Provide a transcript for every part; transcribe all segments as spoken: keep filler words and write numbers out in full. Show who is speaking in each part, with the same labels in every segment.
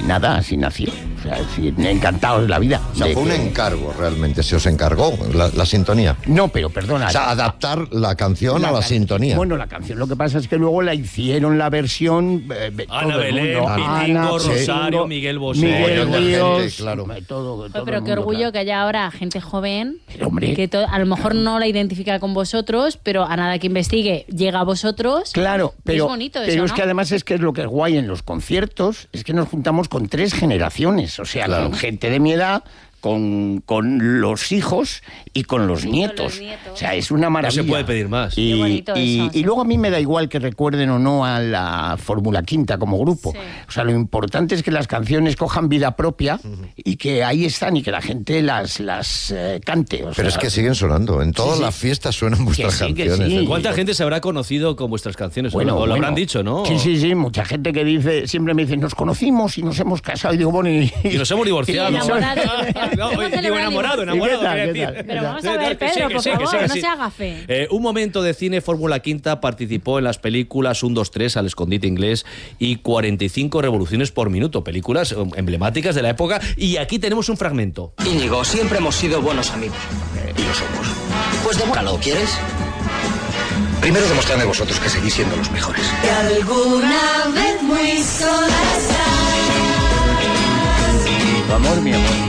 Speaker 1: nada, así nació. O sea, sí, encantados de la vida.
Speaker 2: O sea, fue un encargo realmente, se os encargó la, la sintonía.
Speaker 1: No, pero perdona.
Speaker 2: O sea, adaptar la canción la a la can... sintonía.
Speaker 1: Bueno, la canción, lo que pasa es que luego la hicieron la versión... Eh,
Speaker 3: Ana
Speaker 1: todo
Speaker 3: Belén,
Speaker 1: el mundo.
Speaker 3: Pitingo,
Speaker 1: Ana,
Speaker 3: Rosario,
Speaker 1: sí,
Speaker 3: Miguel Bosé.
Speaker 1: Miguel Ríos,
Speaker 2: gente, claro.
Speaker 1: todo, todo
Speaker 4: Pero qué
Speaker 1: mundo,
Speaker 4: orgullo
Speaker 1: claro.
Speaker 4: que haya ahora gente joven
Speaker 1: pero, hombre,
Speaker 4: que to- a lo mejor no la identifica con vosotros, pero a nada que investigue llega a vosotros.
Speaker 1: Claro, pero,
Speaker 4: es bonito
Speaker 1: pero
Speaker 4: eso,
Speaker 1: es
Speaker 4: ¿no?
Speaker 1: que además es que es lo que es guay en los conciertos, es que nos juntamos con tres generaciones, o sea,
Speaker 2: claro.
Speaker 1: con gente de mi edad, con, con los hijos y con los,
Speaker 4: Sí,
Speaker 1: nietos.
Speaker 4: con los nietos.
Speaker 1: O sea, es una maravilla.
Speaker 3: No se puede pedir más.
Speaker 1: Y,
Speaker 4: Qué bonito
Speaker 1: y,
Speaker 4: eso, sí.
Speaker 1: y luego a mí me da igual que recuerden o no a la Fórmula Quinta como grupo.
Speaker 4: Sí.
Speaker 1: O sea, lo importante es que las canciones cojan vida propia uh-huh. y que ahí están y que la gente las, las eh, cante. O
Speaker 2: Pero
Speaker 1: sea,
Speaker 2: es que siguen sonando. En todas
Speaker 1: sí, sí.
Speaker 2: las fiestas suenan vuestras
Speaker 1: sí, que
Speaker 2: canciones.
Speaker 1: sí.
Speaker 2: ¿eh?
Speaker 3: ¿Cuánta gente se habrá conocido con vuestras canciones?
Speaker 1: Bueno,
Speaker 3: o lo
Speaker 1: bueno.
Speaker 3: habrán dicho, ¿no?
Speaker 1: Sí, sí, sí. Mucha gente que dice, siempre me dice, nos conocimos y nos hemos casado. Y digo, bueno, y,
Speaker 3: Y nos hemos divorciado.
Speaker 4: Y enamorados.
Speaker 3: No,
Speaker 4: Hemos
Speaker 3: digo,
Speaker 4: celebrado
Speaker 3: enamorado,
Speaker 4: el
Speaker 3: enamorado.
Speaker 1: ¿Y qué tal,
Speaker 3: quería
Speaker 1: qué
Speaker 3: decir.
Speaker 1: tal?
Speaker 4: Pero vamos a
Speaker 3: Que
Speaker 4: ver,
Speaker 3: sí,
Speaker 4: Pedro,
Speaker 3: que
Speaker 4: por
Speaker 3: sí, que
Speaker 4: favor,
Speaker 3: sí, que
Speaker 4: no
Speaker 3: sí.
Speaker 4: se haga fe.
Speaker 3: Eh, un momento de cine, Fórmula Quinta participó en las películas uno, dos, tres, Al escondite inglés y cuarenta y cinco revoluciones por minuto, películas um, emblemáticas de la época. Y aquí tenemos un fragmento.
Speaker 5: Íñigo, siempre hemos sido buenos amigos.
Speaker 6: Y lo somos.
Speaker 5: Pues demuéstralo, ¿quieres?
Speaker 6: Primero demostrarme vosotros que seguís siendo los mejores.
Speaker 7: Que alguna vez muy sola
Speaker 1: tu amor, mi amor.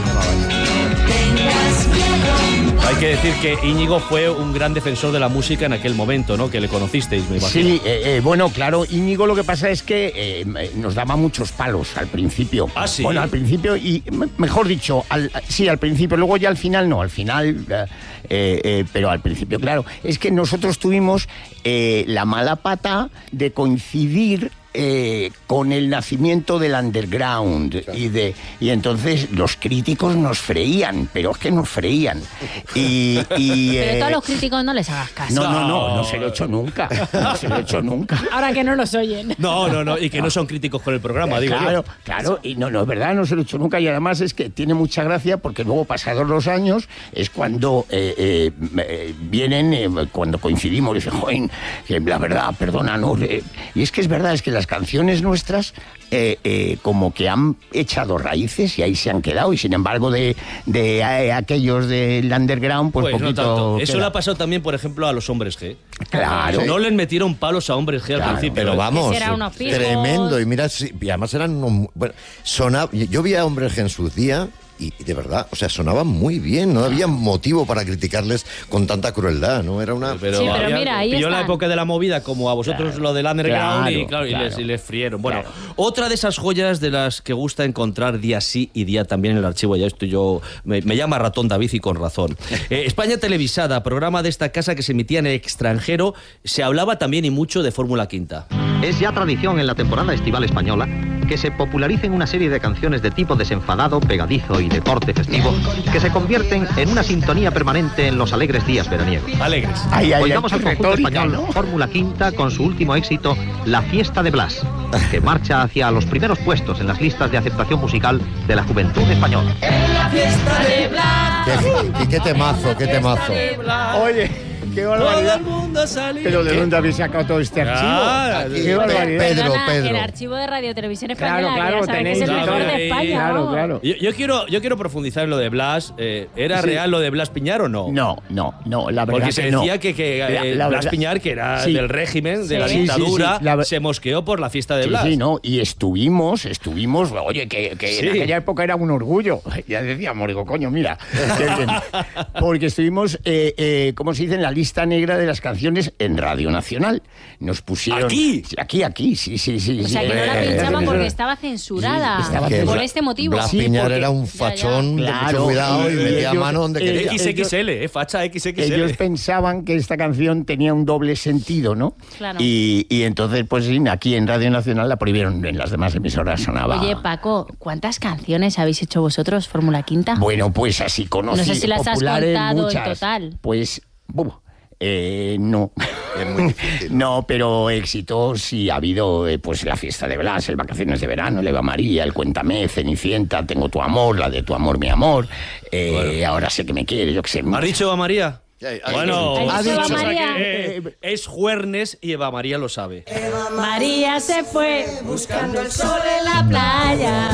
Speaker 7: tengas miedo.
Speaker 3: Hay que decir que Íñigo fue un gran defensor de la música en aquel momento, ¿no? Que le conocisteis, me imagino.
Speaker 1: Sí, eh, eh, bueno, claro, Íñigo lo que pasa es que eh, nos daba muchos palos al principio.
Speaker 3: ¿Ah, sí?
Speaker 1: Bueno, al principio, y mejor dicho, al, sí, al principio, luego ya al final no, al final, eh, eh, pero al principio, claro, es que nosotros tuvimos eh, la mala pata de coincidir Eh, con el nacimiento del underground, claro. y de y entonces los críticos nos freían, pero es que nos freían y, y
Speaker 4: Pero
Speaker 1: eh,
Speaker 4: tú a los críticos no les hagas caso.
Speaker 1: no, no, no, no se lo he hecho nunca, no se lo he hecho nunca.
Speaker 4: Ahora que no los oyen.
Speaker 3: No, no, no, y que no son críticos con el programa, digo
Speaker 1: Claro,
Speaker 3: yo.
Speaker 1: claro, y no, no, es verdad, no se lo he hecho nunca, y además es que tiene mucha gracia porque luego, pasados los años, es cuando eh, eh, eh, vienen, eh, cuando coincidimos, y dicen, joder, que la verdad, perdónanos, eh, y es que es verdad, es que las canciones nuestras eh, eh, como que han echado raíces y ahí se han quedado, y sin embargo de, de eh, aquellos del underground, pues,
Speaker 3: Pues no
Speaker 1: poquito
Speaker 3: tanto. Eso
Speaker 1: queda.
Speaker 3: le ha pasado también, por ejemplo, a los Hombres G.
Speaker 1: Claro.
Speaker 3: No les metieron palos a Hombres G al
Speaker 1: Claro,
Speaker 3: principio.
Speaker 2: Pero
Speaker 3: ¿eh?
Speaker 2: vamos,
Speaker 4: Ese era unos fijos.
Speaker 2: tremendo. Y mira, sí, y además eran unos, bueno, sonaba, yo vi a Hombres G en su día y de verdad, o sea, sonaban muy bien, no había motivo para criticarles con tanta crueldad, ¿no? Era una...
Speaker 3: Pero,
Speaker 4: Sí, pero
Speaker 3: había-
Speaker 4: mira, ahí
Speaker 3: pilló
Speaker 4: están.
Speaker 3: la época de la movida, como a vosotros
Speaker 1: Claro,
Speaker 3: lo del underground,
Speaker 1: claro,
Speaker 3: y, claro, y
Speaker 1: claro.
Speaker 3: les, y les frieron. Bueno,
Speaker 1: Claro.
Speaker 3: otra de esas joyas de las que gusta encontrar día sí y día también en el archivo, ya estoy yo, me, me llama Ratón David y con razón. Eh, España Televisada, programa de esta casa que se emitía en el extranjero, se hablaba también y mucho de Fórmula Quinta.
Speaker 8: Es ya tradición en la temporada estival española que se popularicen una serie de canciones de tipo desenfadado, pegadizo y de corte festivo que se convierten en una sintonía permanente en los alegres días veraniegos.
Speaker 3: Alegres.
Speaker 1: Ay, ay,
Speaker 8: Oigamos
Speaker 1: ay,
Speaker 8: al conjunto
Speaker 1: retórica,
Speaker 8: español
Speaker 1: ¿no?
Speaker 8: Fórmula Quinta con su último éxito, La Fiesta de Blas, que marcha hacia los primeros puestos en las listas de aceptación musical de la juventud española.
Speaker 7: En la fiesta de Blas.
Speaker 2: Qué- y qué temazo, qué temazo.
Speaker 1: Oye, qué barbaridad.
Speaker 3: mundo salió.
Speaker 1: Pero ¿de dónde habéis sacado todo este archivo?
Speaker 3: Ah,
Speaker 2: Aquí,
Speaker 1: Qué barbaridad.
Speaker 2: Pedro,
Speaker 4: Perdona,
Speaker 2: Pedro.
Speaker 4: el archivo de Radio Televisión
Speaker 1: Claro,
Speaker 4: Española,
Speaker 1: claro,
Speaker 4: que ya saben que es el
Speaker 1: tenéis
Speaker 4: mejor
Speaker 3: todo.
Speaker 4: de España.
Speaker 1: Claro,
Speaker 4: ¿no?
Speaker 1: claro.
Speaker 3: Yo, yo quiero, yo quiero profundizar en lo de Blas. Eh, ¿Era
Speaker 1: Sí.
Speaker 3: real lo de Blas Piñar o no?
Speaker 1: No, no, no, la verdad
Speaker 3: Porque se
Speaker 1: que no.
Speaker 3: decía que, que eh,
Speaker 1: La- la
Speaker 3: Blas
Speaker 1: verdad-
Speaker 3: Piñar, que era
Speaker 1: Sí.
Speaker 3: del régimen, de
Speaker 4: Sí.
Speaker 3: la
Speaker 4: Sí, sí,
Speaker 3: dictadura,
Speaker 1: sí, la ver-
Speaker 3: se mosqueó por la fiesta de
Speaker 1: Sí,
Speaker 3: Blas.
Speaker 1: sí, ¿no? Y estuvimos, estuvimos, oye, que, que
Speaker 3: Sí.
Speaker 1: en aquella época era un orgullo. Ya decíamos, digo, coño, mira. qué bien. Porque estuvimos, eh, eh, ¿cómo se dice? En la lista negra de las canciones en Radio Nacional. Nos pusieron...
Speaker 3: ¿Aquí?
Speaker 1: Sí, aquí, aquí, sí, sí, sí.
Speaker 4: O sea,
Speaker 1: sí.
Speaker 4: que no la
Speaker 1: Eh,
Speaker 4: pinchaban
Speaker 1: eh,
Speaker 4: porque
Speaker 1: eh,
Speaker 4: estaba censurada.
Speaker 1: Sí, estaba
Speaker 4: por
Speaker 1: censurada.
Speaker 4: este motivo.
Speaker 2: Blas
Speaker 1: Sí,
Speaker 2: Piñar
Speaker 1: porque-
Speaker 2: era un
Speaker 4: Ya, ya.
Speaker 2: fachón de
Speaker 1: Claro,
Speaker 2: mucho cuidado y
Speaker 1: y
Speaker 2: metía
Speaker 1: ellos-
Speaker 2: mano donde
Speaker 1: ellos-
Speaker 2: quería.
Speaker 3: X X L, eh, facha X X L.
Speaker 1: Ellos pensaban que esta canción tenía un doble sentido, ¿no?
Speaker 4: Claro.
Speaker 1: Y, y entonces, pues sí, aquí en Radio Nacional la prohibieron, en las demás emisoras sonaba.
Speaker 4: Oye, Paco, ¿cuántas canciones habéis hecho vosotros, Fórmula Quinta?
Speaker 1: Bueno, pues así conocidas.
Speaker 4: No sé si las has
Speaker 1: populares,
Speaker 4: contado en
Speaker 1: muchas.
Speaker 4: total.
Speaker 1: Pues, buf, eh, no.
Speaker 2: Es muy difícil.
Speaker 1: No, pero éxitos sí ha habido, eh, pues la fiesta de Blas, el Vacaciones de Verano, el Eva María, el Cuéntame, Cenicienta, Tengo tu amor, la de Tu amor, mi amor, eh,
Speaker 3: Bueno.
Speaker 1: ahora sé que me quiere, yo qué sé.
Speaker 3: ¿Has dicho Eva María?
Speaker 2: Ya, ya,
Speaker 3: Bueno,
Speaker 4: ¿Has
Speaker 1: Ha
Speaker 4: dicho Eva
Speaker 1: dicho,
Speaker 4: María?
Speaker 3: Eh, es Juernes y Eva María lo sabe.
Speaker 4: María se fue buscando el sol en la playa.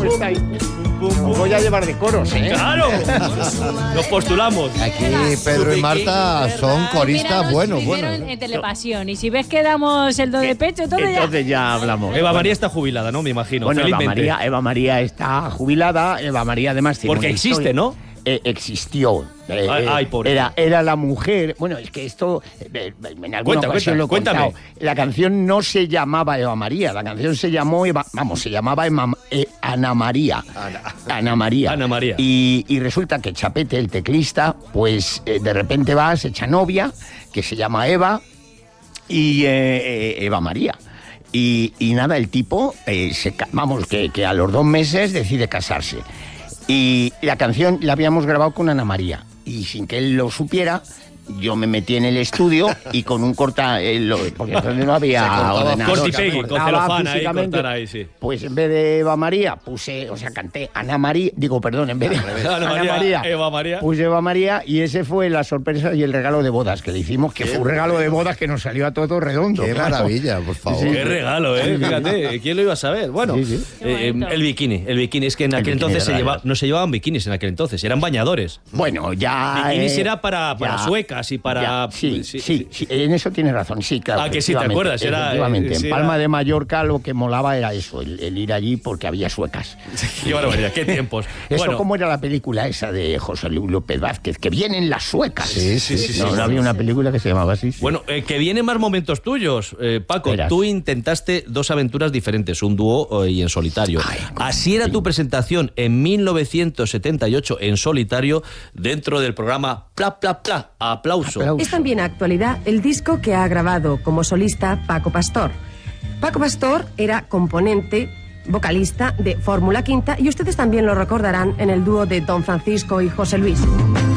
Speaker 1: está ahí. Os voy a llevar de coros, ¿eh?
Speaker 3: ¡Claro! Nos postulamos.
Speaker 2: Aquí Pedro y Marta son coristas
Speaker 4: Míranos
Speaker 2: buenos,
Speaker 4: primero
Speaker 2: buenos.
Speaker 4: En, en Telepasión. Y si ves que damos el do de pecho, entonces,
Speaker 1: Entonces ya hablamos.
Speaker 3: Eva María está jubilada, ¿no? Me imagino.
Speaker 1: Bueno, Eva
Speaker 3: felizmente.
Speaker 1: María, Eva María está jubilada. Eva María además tiene
Speaker 3: Porque
Speaker 1: una
Speaker 3: existe,
Speaker 1: historia.
Speaker 3: ¿no?
Speaker 1: Eh, existió. Eh,
Speaker 3: Ay, ay, pobre.
Speaker 1: era, era la mujer. Bueno, es que esto eh, en alguna
Speaker 3: Cuenta,
Speaker 1: ocasión
Speaker 3: cuenta,
Speaker 1: lo he
Speaker 3: cuéntame.
Speaker 1: contado. La canción no se llamaba Eva María, la canción se llamó Eva, vamos, se llamaba Ema- eh, Ana María.
Speaker 2: Ana.
Speaker 1: Ana María.
Speaker 3: Ana María.
Speaker 1: Y, y resulta que Chapete, el teclista, pues eh, de repente va, se echa novia, que se llama Eva, y eh, eh, Eva María. Y, y nada, el tipo, eh, se, ca- vamos, que, que a los dos meses decide casarse. Y la canción la habíamos grabado con Ana María. Y sin que él lo supiera, yo me metí en el estudio y con un corta... eh, lo- porque entonces no había
Speaker 2: Se cortaba
Speaker 1: ordenador.
Speaker 3: corta y pegue, con
Speaker 1: Cortaba
Speaker 3: celofán ahí,
Speaker 1: físicamente.
Speaker 3: cortar ahí, sí.
Speaker 1: Pues en vez de Eva María, puse, o sea, canté Ana María, digo, perdón, en vez de
Speaker 3: Ana María, Eva María.
Speaker 1: puse Eva María, y ese fue la sorpresa y el regalo de bodas que le hicimos, que
Speaker 2: Qué
Speaker 1: fue un regalo de bodas que nos salió a todos redondo.
Speaker 2: Qué
Speaker 1: claro.
Speaker 2: maravilla, por favor.
Speaker 1: Sí.
Speaker 3: Qué regalo, ¿eh? Fíjate, ¿quién lo iba a saber? Bueno,
Speaker 1: Sí, sí.
Speaker 4: Qué
Speaker 3: eh,
Speaker 4: bonito.
Speaker 3: el bikini, el bikini. Es que en
Speaker 1: El
Speaker 3: aquel
Speaker 1: bikini
Speaker 3: entonces
Speaker 1: de
Speaker 3: se lleva,
Speaker 1: rayas.
Speaker 3: no se llevaban bikinis en aquel entonces, eran bañadores.
Speaker 1: Bueno, ya...
Speaker 3: Bikinis
Speaker 1: eh,
Speaker 3: era para, para
Speaker 1: ya,
Speaker 3: suecas y para...
Speaker 1: ya, sí,
Speaker 3: sí,
Speaker 1: sí, sí, en eso tienes razón, sí, claro.
Speaker 3: Ah, que sí, ¿te
Speaker 1: efectivamente,
Speaker 3: acuerdas? Era,
Speaker 1: efectivamente,
Speaker 3: eh, sí,
Speaker 1: en Palma
Speaker 3: era-
Speaker 1: de Mallorca lo que molaba era eso, el, el ir allí porque había suecas.
Speaker 3: Qué barbaridad, qué tiempos.
Speaker 1: Eso
Speaker 3: Bueno,
Speaker 1: como era la película esa de José Luis López Vázquez, que vienen las suecas.
Speaker 2: Sí, sí, sí,
Speaker 1: No,
Speaker 2: sí,
Speaker 1: no
Speaker 2: sí,
Speaker 1: había una película que se llamaba así. sí.
Speaker 3: Bueno, eh, que vienen más momentos tuyos, eh, Paco.
Speaker 1: Verás.
Speaker 3: Tú intentaste dos aventuras diferentes, un dúo eh, y en solitario.
Speaker 1: Ay, cómo
Speaker 3: Así era tu presentación en mil novecientos setenta y ocho en solitario dentro del programa Pla Pla Pla. Aplauso.
Speaker 1: Aplauso.
Speaker 9: Es también actualidad el disco que ha grabado como solista Paco Pastor. Paco Pastor era componente, vocalista de Fórmula Quinta y ustedes también lo recordarán en el dúo de Don Francisco y José Luis.